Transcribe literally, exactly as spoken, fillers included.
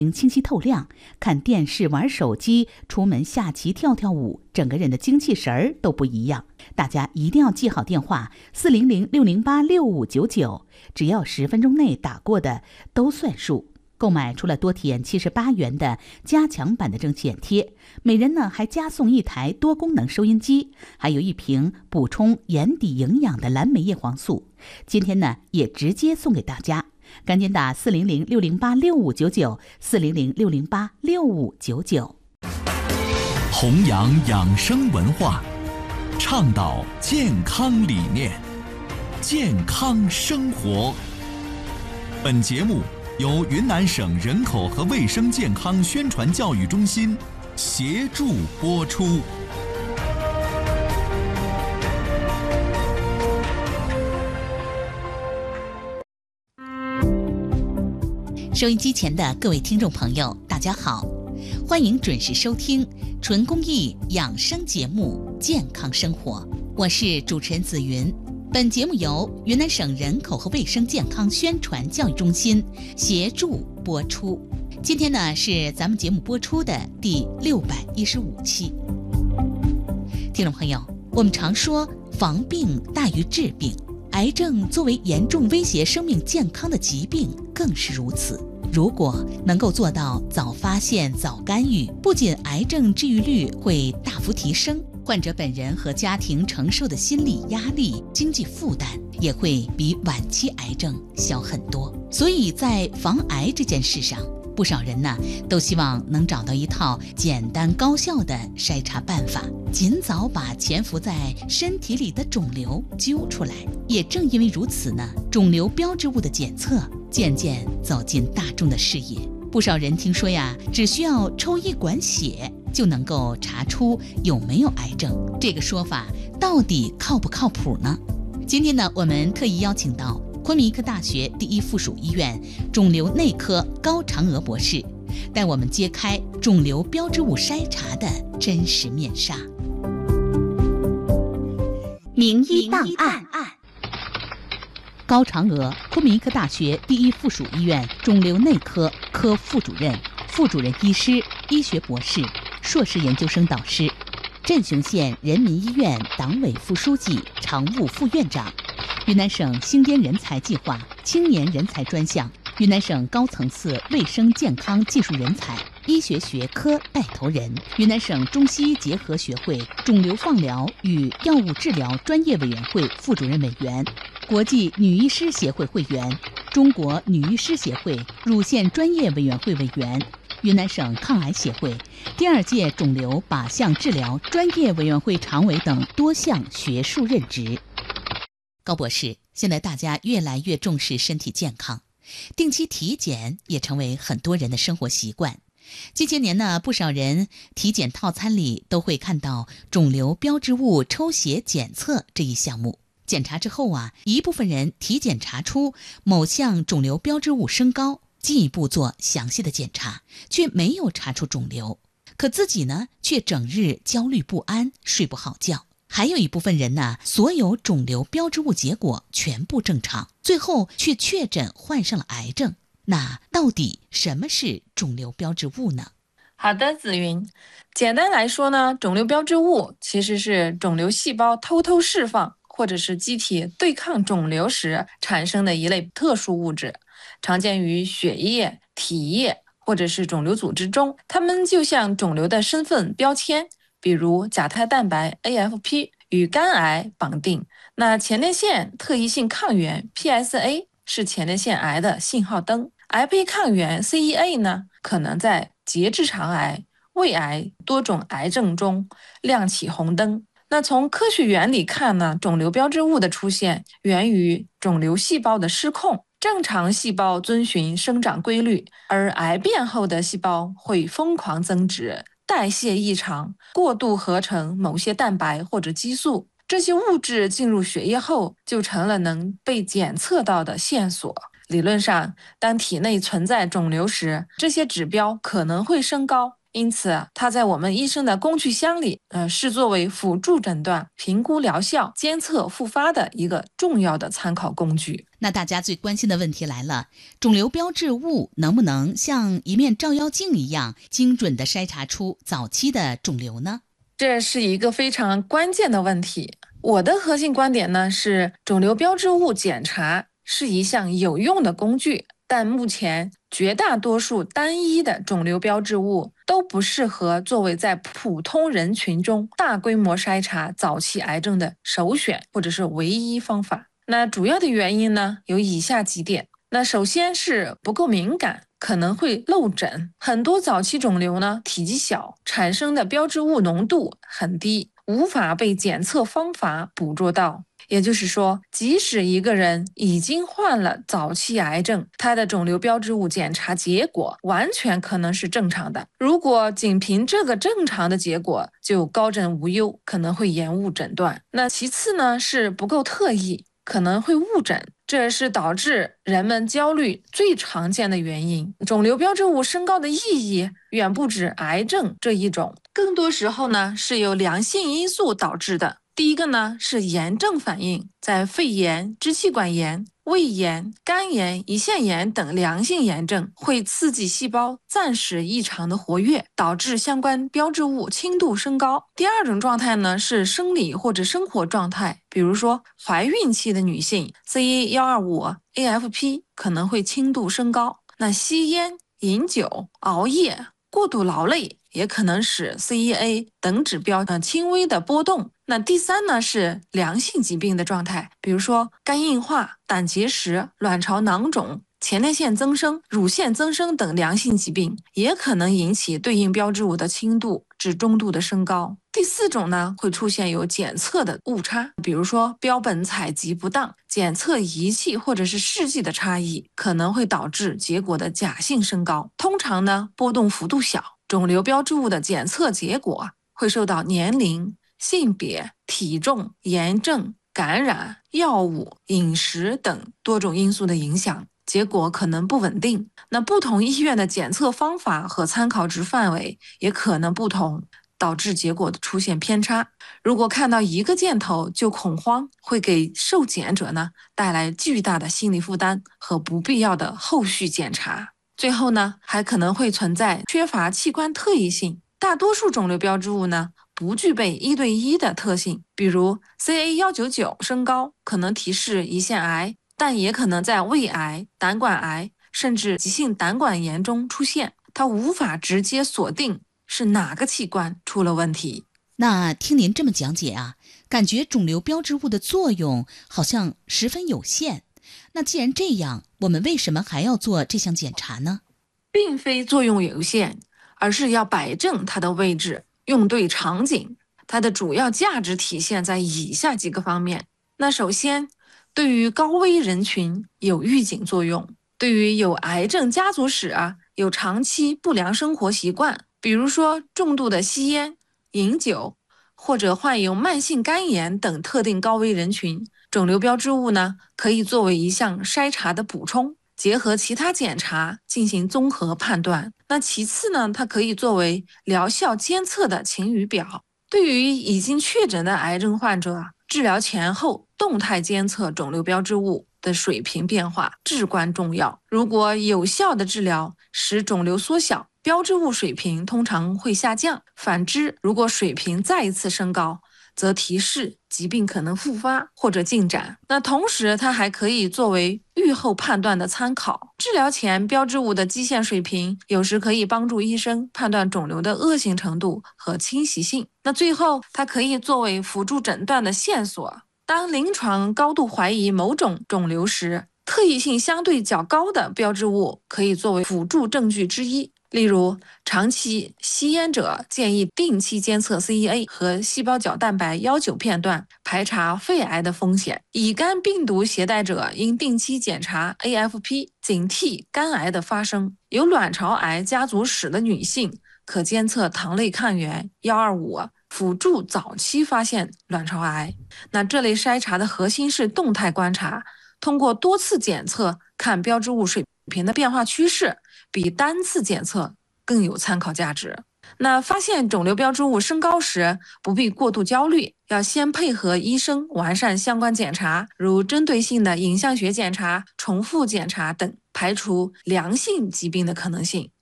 清晰透亮，看电视、玩手机、出门下棋、跳跳舞，整个人的精气神儿都不一样。大家一定要记好电话四零零六零八六五九九，只要十分钟内打过的都算数。购买除了多体验七十八元的加强版的蒸汽眼贴，每人呢还加送一台多功能收音机，还有一瓶补充眼底营养的蓝莓叶黄素。今天呢也直接送给大家。赶紧打四零零六零八六五九九，四零零六零八六五九九。 弘扬养生文化，倡导健康理念，健康生活。本节目由云南省人口和卫生健康宣传教育中心协助播出。 收音机前的各位听众朋友，大家好，欢迎准时收听纯公益养生节目《健康生活》，我是主持人紫云。本节目由云南省人口和卫生健康宣传教育中心协助播出。今天呢是咱们节目播出的第六百一十五期。听众朋友，我们常说防病大于治病，癌症作为严重威胁生命健康的疾病更是如此。如果能够做到早发现、早干预，不仅癌症治愈率会大幅提升，患者本人和家庭承受的心理压力、经济负担也会比晚期癌症小很多。所以在防癌这件事上，不少人呢都希望能找到一套简单高效的筛查办法，尽早把潜伏在身体里的肿瘤揪出来。也正因为如此呢，肿瘤标志物的检测渐渐走进大众的视野。不少人听说呀，只需要抽一管血就能够查出有没有癌症，这个说法到底靠不靠谱呢？今天呢，我们特意邀请到昆明医科大学第一附属医院肿瘤内科高嫦娥博士，带我们揭开肿瘤标志物筛查的真实面纱。名医档案。高嫦娥，昆明医科大学第一附属医院肿瘤内科科副主任、副主任医师、医学博士、硕士研究生导师，镇雄县人民医院党委副书记、常务副院长，云南省星边人才计划青年人才专项，云南省高层次卫生健康技术人才、医学学科带头人，云南省中西医结合学会肿瘤放疗与药物治疗专业委员会副主任委员，国际女医师协会会员，中国女医师协会乳腺专业委员会委员，云南省抗癌协会第二届肿瘤靶向治疗专业委员会常委等多项学术任职。高博士，现在大家越来越重视身体健康，定期体检也成为很多人的生活习惯。近些年呢，不少人体检套餐里都会看到肿瘤标志物抽血检测这一项目。检查之后啊，一部分人体检查出某项肿瘤标志物升高，进一步做详细的检查，却没有查出肿瘤，可自己呢却整日焦虑不安，睡不好觉。还有一部分人呢，所有肿瘤标志物结果全部正常，最后却确诊患上了癌症。那到底什么是肿瘤标志物呢？ 好的，紫云。简单来说呢，肿瘤标志物其实是肿瘤细胞偷偷释放或者是机体对抗肿瘤时产生的一类特殊物质，常见于血液、体液或者是肿瘤组织中。它们就像肿瘤的身份标签，比如甲胎蛋白 A F P 与肝癌绑定，那前列腺特异性抗原 P S A 是前列腺癌的信号灯，癌胚抗原 C E A 呢，可能在结直肠癌、胃癌多种癌症中亮起红灯。那从科学原理看呢，肿瘤标志物的出现源于肿瘤细胞的失控。正常细胞遵循生长规律，而癌变后的细胞会疯狂增殖，代谢异常，过度合成某些蛋白或者激素。这些物质进入血液后，就成了能被检测到的线索。理论上，当体内存在肿瘤时，这些指标可能会升高， 因此它在我们医生的工具箱里，呃，是作为辅助诊断、评估疗效、监测复发的一个重要的参考工具。 那大家最关心的问题来了，肿瘤标志物能不能像一面照妖镜一样，精准地筛查出早期的肿瘤呢？ 这是一个非常关键的问题。我的核心观点呢是，肿瘤标志物检查是一项有用的工具，但目前绝大多数单一的肿瘤标志物都不适合作为在普通人群中大规模筛查早期癌症的首选或者是唯一方法。那主要的原因呢有以下几点。那首先是不够敏感，可能会漏诊。很多早期肿瘤呢体积小，产生的标志物浓度很低，无法被检测方法捕捉到。也就是说，即使一个人已经患了早期癌症，他的肿瘤标志物检查结果完全可能是正常的。如果仅凭这个正常的结果就高枕无忧，可能会延误诊断。那其次呢是不够特异，可能会误诊，这是导致人们焦虑最常见的原因。肿瘤标志物升高的意义远不止癌症这一种，更多时候呢是由良性因素导致的。第一个呢是炎症反应，在肺炎、支气管炎、胃炎、肝炎、胰腺炎等良性炎症会刺激细胞暂时异常的活跃，导致相关标志物轻度升高。第二种状态呢是生理或者生活状态，比如说怀孕期的女性 C A 一二五 A F P 可能会轻度升高。那吸烟、饮酒、熬夜、过度劳累也可能使 C E A 等指标呃轻微的波动。那第三呢是良性疾病的状态，比如说肝硬化、胆结石、卵巢囊肿、前列腺增生、乳腺增生等良性疾病，也可能引起对应标志物的轻度至中度的升高。第四种呢会出现有检测的误差，比如说标本采集不当、检测仪器或者是试剂的差异，可能会导致结果的假性升高。通常呢波动幅度小，肿瘤标志物的检测结果会受到年龄、性别、体重、炎症、感染、药物、饮食等多种因素的影响，结果可能不稳定。那不同医院的检测方法和参考值范围也可能不同，导致结果的出现偏差。如果看到一个箭头就恐慌，会给受检者呢带来巨大的心理负担和不必要的后续检查。最后呢，还可能会存在缺乏器官特异性。大多数肿瘤标志物呢不具备一对一的特性，比如 C A 一九九 升高可能提示胰腺癌，但也可能在胃癌、胆管癌甚至急性胆管炎中出现，它无法直接锁定是哪个器官出了问题。 那听您这么讲解啊，感觉肿瘤标志物的作用好像十分有限。那既然这样，我们为什么还要做这项检查呢？ 并非作用有限，而是要摆正它的位置，用对场景。它的主要价值体现在以下几个方面。那首先，对于高危人群有预警作用，对于有癌症家族史啊，有长期不良生活习惯，比如说重度的吸烟、饮酒，或者患有慢性肝炎等特定高危人群，肿瘤标志物呢可以作为一项筛查的补充，结合其他检查进行综合判断。那其次呢，它可以作为疗效监测的晴雨表，对于已经确诊的癌症患者，治疗前后动态监测肿瘤标志物的水平变化至关重要。如果有效的治疗使肿瘤缩小，标志物水平通常会下降。反之，如果水平再一次升高，则提示疾病可能复发或者进展。那同时它还可以作为预后判断的参考。治疗前标志物的基线水平有时可以帮助医生判断肿瘤的恶性程度和侵袭性。那最后它可以作为辅助诊断的线索。当临床高度怀疑某种肿瘤时，特异性相对较高的标志物可以作为辅助证据之一。例如，长期吸烟者建议定期监测 C E A 和细胞角蛋白幺九片段，排查肺癌的风险；乙肝病毒携带者应定期检查 A F P， 警惕肝癌的发生。有卵巢癌家族史的女性可监测糖类抗原一二五，辅助早期发现卵巢癌。那这类筛查的核心是动态观察，通过多次检测看标志物水平的变化趋势，比单次检测更有参考价值。 那发现肿瘤标志物升高时，不必过度焦虑，要先配合医生完善相关检查，如针对性的影像学检查、重复检查等，排除良性疾病的可能性。